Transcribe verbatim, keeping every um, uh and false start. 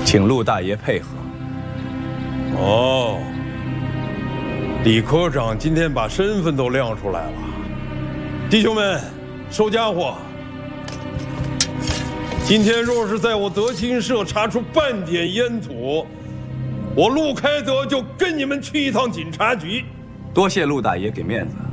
请陆大爷配合。 哦，李科长今天把身份都亮出来了，弟兄们，收家伙。今天若是在我德清社查出半点烟土，我陆开德就跟你们去一趟警察局。 多谢陆大爷给面子。